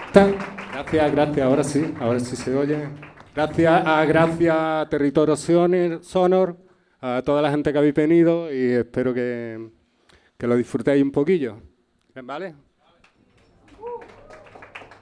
Gracias, ahora sí se oye. Gracias Territorio Sonor, a toda la gente que habéis venido y espero que lo disfrutéis un poquillo. ¿Vale?